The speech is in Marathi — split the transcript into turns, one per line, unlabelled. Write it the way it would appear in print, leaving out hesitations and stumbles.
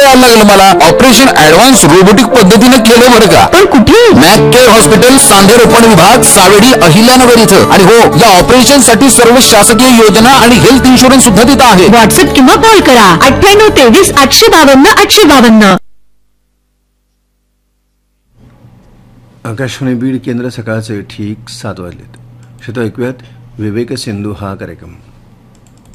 यायला लागलं मला. ऑपरेशन ऍडव्हान्स रोबोटिक पद्धतीने केलं बरं का.
पण कुठे?
मॅक केअर हॉस्पिटल, सांधेरोपण विभाग, सावेडी, अहिल्यानगर इथं. आणि हो, या ऑपरेशन साठी सर्व शासकीय योजना आणि हेल्थ इन्शुरन्स सुद्धा तिथं आहे.
व्हॉट्सअप किंवा कॉल करा 9823 852 852.
आकाशवाणी बीड केंद्र, सकाळचे ठीक 7 वाजलेत. श्रोते ऐकूयात विवेक सिंधू हा कार्यक्रम.